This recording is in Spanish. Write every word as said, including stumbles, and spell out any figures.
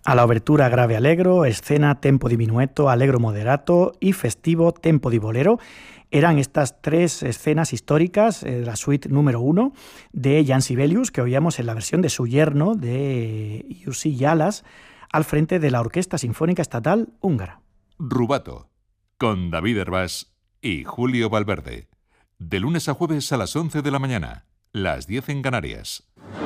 A la obertura grave allegro, escena tempo di minueto, allegro moderato y festivo tempo di bolero. Eran estas tres escenas históricas de eh, la suite número uno de Jan Sibelius, que oíamos en la versión de su yerno, de Jussi Jalas, al frente de la Orquesta Sinfónica Estatal Húngara. Rubato, con David Hervás y Julio Valverde. De lunes a jueves a las once de la mañana, las diez en Canarias.